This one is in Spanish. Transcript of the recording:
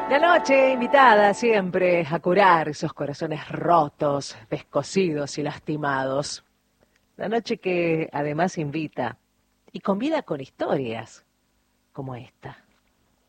La noche invitada siempre a curar esos corazones rotos, descosidos y lastimados. La noche que además invita y convida con historias como esta.